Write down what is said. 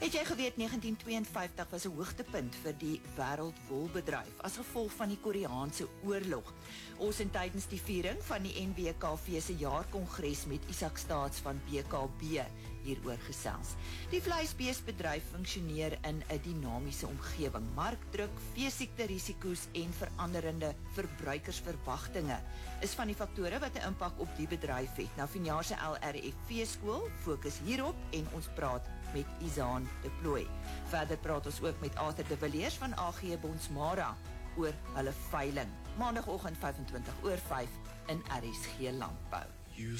Het jy geweet 1952 was 'n hoogtepunt vir die wêreldwolbedryf as gevolg van die Koreaanse oorlog. Ons in tydens die viering van die NWKV se jaarkongres met Isak Staats van BKB hieroor gesels. Die vleisbeesbedryf funksioneer in 'n dinamiese omgewing. Markdruk, veesiekte risiko's en veranderende verbruikersverwagtinge is van die faktore wat 'n impak op die bedryf het. Nou vanjaar se LRFV skool fokus hierop en ons praat met Izaan de Plooy. Verder praat ons ook met Arthur de Villiers van AG Bonsmara oor hulle veiling. Maandagoggend 25 oor 5 in RSG Landbou.